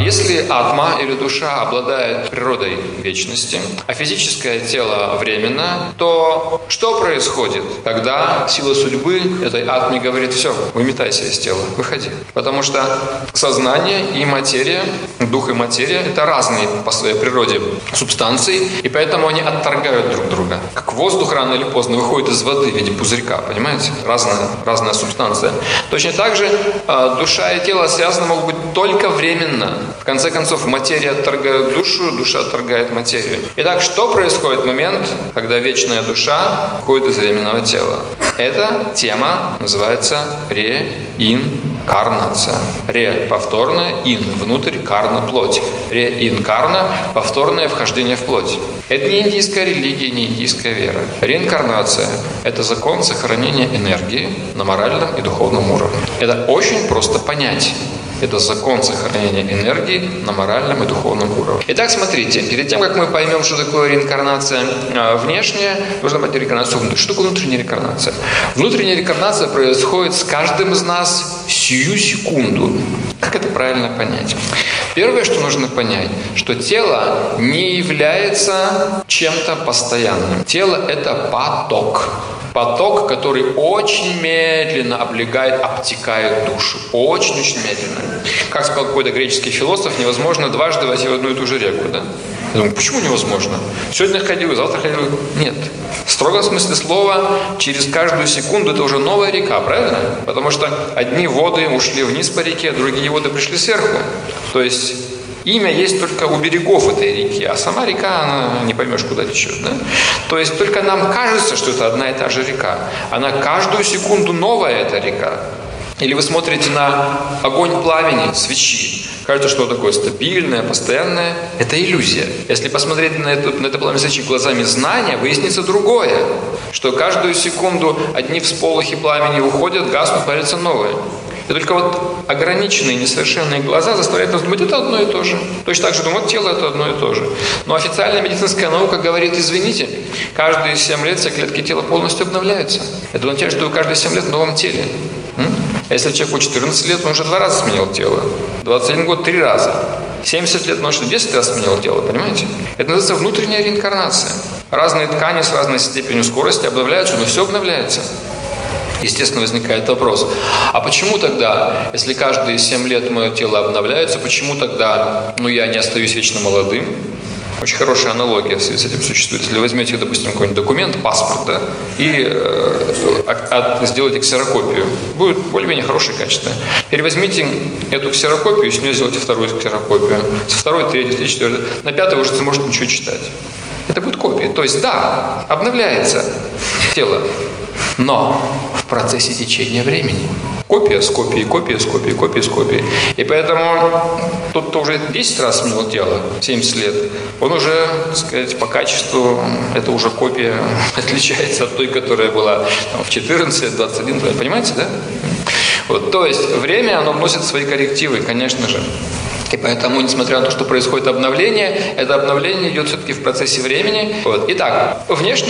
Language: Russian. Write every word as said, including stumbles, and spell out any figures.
Если атма или душа обладает природой вечности, а физическое тело временно, то что происходит, когда сила судьбы этой атме говорит: все, выметайся из тела, выходи. Потому что сознание и материя, дух и материя – это разные по своей природе субстанции, и поэтому они отторгают друг друга. Как воздух рано или поздно выходит из воды в виде пузырька, понимаете? Разная, разная субстанция. Точно так же э, душа и тело связаны могут быть только временно. В конце концов, материя отторгает душу, душа отторгает материю. Итак, что происходит в момент, когда вечная душа выходит из временного тела? Эта тема называется реинкарнация. Ре – повторное, ин – внутрь, карна – плоть. Реинкарна – повторное вхождение в плоть. Это не индийская религия, не индийская вера. Реинкарнация – это закон сохранения энергии на моральном и духовном уровне. Это очень просто понять. Это закон сохранения энергии на моральном и духовном уровне. Итак, смотрите, перед тем, как мы поймем, что такое реинкарнация э, внешняя, нужно понять реинкарнацию внутреннюю. Что такое внутренняя реинкарнация? Внутренняя реинкарнация происходит с каждым из нас сию секунду. Как это правильно понять? Первое, что нужно понять, что тело не является чем-то постоянным. Тело – это поток. Поток, который очень медленно облегает, обтекает душу. Очень-очень медленно. Как сказал какой-то греческий философ, невозможно дважды войти в одну и ту же реку. Да? Я думаю, почему невозможно? Сегодня ходил, завтра ходил. Нет. В строгом смысле слова, через каждую секунду это уже новая река, правильно? Потому что одни воды ушли вниз по реке, другие воды пришли сверху. То есть имя есть только у берегов этой реки, а сама река, она не поймешь, куда течет. Да? То есть только нам кажется, что это одна и та же река. Она каждую секунду новая, эта река. Или вы смотрите на огонь пламени, свечи. Кажется, что такое стабильное, постоянное. Это иллюзия. Если посмотреть на это, на это пламя свечи глазами знания, выяснится другое. Что каждую секунду одни всполохи пламени уходят, гаснут, появятся новые. И только вот ограниченные, несовершенные глаза заставляют нас думать, это одно и то же. Точно так же думать, тело это одно и то же. Но официальная медицинская наука говорит, извините, каждые семь лет все клетки тела полностью обновляются. Это означает, что вы каждые семь лет в новом теле. М? А если человеку четырнадцать лет, он уже два раза сменил тело. двадцать один год три раза. семьдесят лет, он уже десять раз сменил тело, понимаете? Это называется внутренняя реинкарнация. Разные ткани с разной степенью скорости обновляются, но все обновляется. Естественно, возникает вопрос, а почему тогда, если каждые семь лет мое тело обновляется, почему тогда, ну, я не остаюсь вечно молодым? Очень хорошая аналогия в связи с этим существует. Если возьмете, допустим, какой-нибудь документ, паспорт, да, и э, от, сделайте ксерокопию, будет более-менее хорошее качество. Перевозьмите эту ксерокопию, с нее сделайте вторую ксерокопию, со второй, третьей, третьей, четвертой, на пятой уже не сможете ничего читать. Это будет копия. То есть, да, обновляется тело, но в процессе течения времени. Копия с копией, копия с копией, копия с копией. И поэтому тот, кто уже десять раз сменил тело, семьдесят лет, он уже, так сказать, по качеству, это уже копия отличается от той, которая была там, в четырнадцать, двадцать один, понимаете, да? Вот, то есть время, оно вносит свои коррективы, конечно же. И поэтому, несмотря на то, что происходит обновление, это обновление идет все-таки в процессе времени. Вот. Итак, внешне